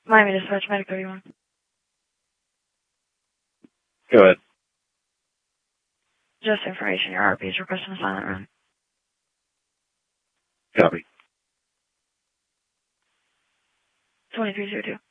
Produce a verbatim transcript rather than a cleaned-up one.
Miami Dispatch, Medic thirty-one. Go ahead. Just information, your R P is requesting a silent run. Copy. twenty-three zero two.